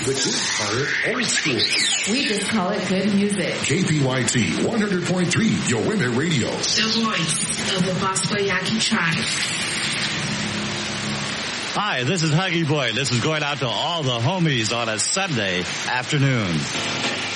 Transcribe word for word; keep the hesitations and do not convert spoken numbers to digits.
but we call it old school. We just call it good music. K P Y T one hundred point three, your women radio. The voice of the Bosco Yaqui tribe. Hi, this is Huggy Boy. This is going out to all the homies on a Sunday afternoon.